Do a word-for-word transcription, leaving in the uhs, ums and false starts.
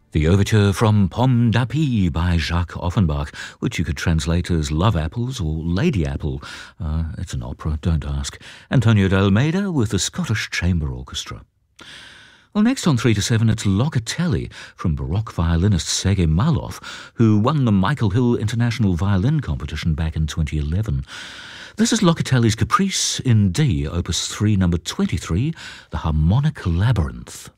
The overture from Pomme d'Api by Jacques Offenbach, which you could translate as Love Apples or Lady Apple. Uh, it's an opera, don't ask. Antonio de Almeida with the Scottish Chamber Orchestra. Well, next on three to seven, it's Locatelli from Baroque violinist Sergei Malov, who won the Michael Hill International Violin Competition back in twenty eleven. This is Locatelli's Caprice in D, Opus three, number twenty-three, The Harmonic Labyrinth.